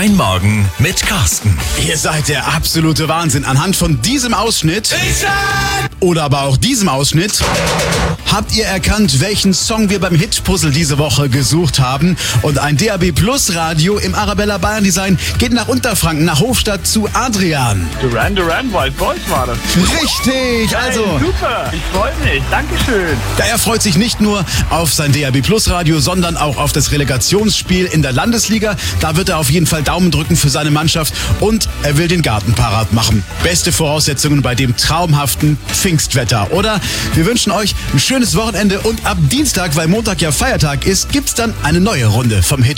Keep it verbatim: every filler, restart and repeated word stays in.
Dein Morgen mit Carsten. Ihr seid der absolute Wahnsinn. Anhand von diesem Ausschnitt oder aber auch diesem Ausschnitt habt ihr erkannt, welchen Song wir beim Hit-Puzzle diese Woche gesucht haben. Und ein D A B Plus Radio im Arabella Bayern Design geht nach Unterfranken, nach Hofstadt zu Adrian. Duran Duran Wild Boys war das. Richtig, also. Hey, super, ich freue mich. Dankeschön. Ja, er freut sich nicht nur auf sein D A B Plus Radio, sondern auch auf das Relegationsspiel in der Landesliga. Da wird er auf jeden Fall Daumen drücken für seine Mannschaft und er will den Garten parat machen. Beste Voraussetzungen bei dem traumhaften Pfingstwetter, oder? Wir wünschen euch ein schönes Wochenende und ab Dienstag, weil Montag ja Feiertag ist, gibt's dann eine neue Runde vom Hit.